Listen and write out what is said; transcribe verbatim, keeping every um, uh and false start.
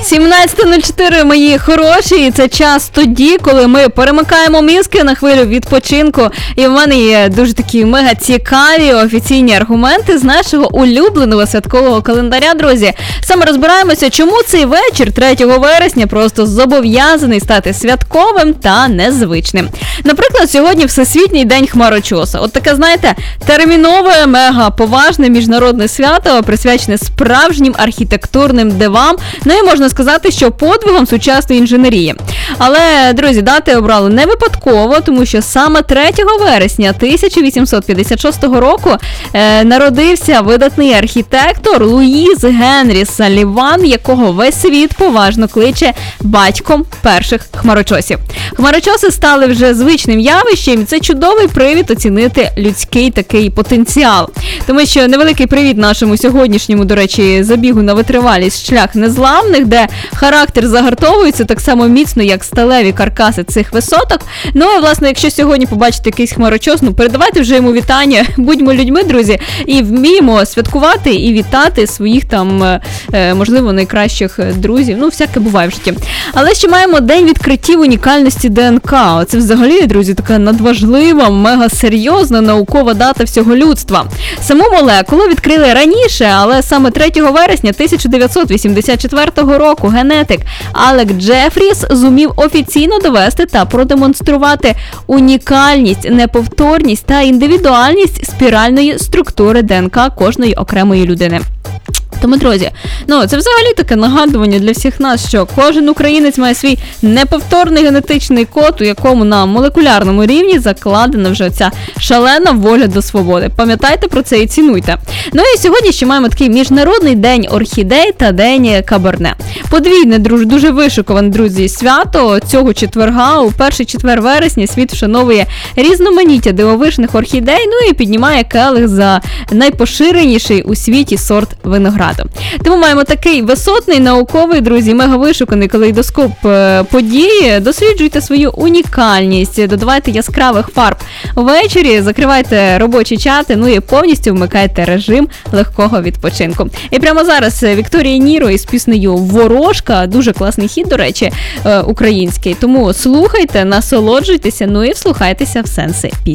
сімнадцята нуль чотири, мої хороші, і це час тоді, коли ми перемикаємо мізки на хвилю відпочинку. І в мене є дуже такі мега цікаві офіційні аргументи з нашого улюбленого святкового календаря, друзі. Саме розбираємося, чому цей вечір третього вересня просто зобов'язаний стати святковим та незвичним. Наприклад, сьогодні Всесвітній день хмарочоса. От таке, знаєте, термінове, мега поважне міжнародне свято, присвячене справжнім архітектурним дивам. Ну і можна сказати, що подвигом сучасної інженерії. Але, друзі, дати обрали не випадково, тому що саме третього вересня тисяча вісімсот п'ятдесят шостого року е, народився видатний архітектор Луїс Генрі Саліван, якого весь світ поважно кличе батьком перших хмарочосів. Хмарочоси стали вже звичним явищем, і це чудовий привід оцінити людський такий потенціал. Тому що невеликий привіт нашому сьогоднішньому, до речі, забігу на витривалість шлях незламних, де характер загартовується так само міцно, як сталеві каркаси цих висоток. Ну, а власне, якщо сьогодні побачите якийсь хмарочос, ну, передавайте вже йому вітання, будьмо людьми, друзі, і вміємо святкувати і вітати своїх там, можливо, найкращих друзів. Ну, всяке буває в житті. Але ще маємо день відкриттів унікальності ДНК. Це взагалі, друзі, така надважлива, мега серйозна наукова дата всього людства. Саму молекулу відкрили раніше, але саме третього вересня тисяча дев'ятсот вісімдесят четвертого року генетик Алек Джефріс зумів офіційно довести та продемонструвати унікальність, неповторність та індивідуальність спіральної структури ДНК кожної окремої людини. Тому, друзі, ну, це взагалі таке нагадування для всіх нас, що кожен українець має свій неповторний генетичний код, у якому на молекулярному рівні закладена вже ця шалена воля до свободи. Пам'ятайте про це і цінуйте. Ну і сьогодні ще маємо такий міжнародний день орхідей та день каберне. Подвійне, друж, дуже вишиковане, друзі, свято цього четверга, у перший четвер вересня, світ вшановує різноманіття дивовижних орхідей, ну і піднімає келих за найпоширеніший у світі сорт винограду. Тому маємо такий висотний, науковий, друзі, мегавишуканий калейдоскоп події. Досліджуйте свою унікальність, додавайте яскравих фарб ввечері, закривайте робочі чати, ну і повністю вмикайте режим легкого відпочинку. І прямо зараз Вікторія Ніро із піснею «Ворожка», дуже класний хіт, до речі, український. Тому слухайте, насолоджуйтеся, ну і вслухайтеся в сенси пісні.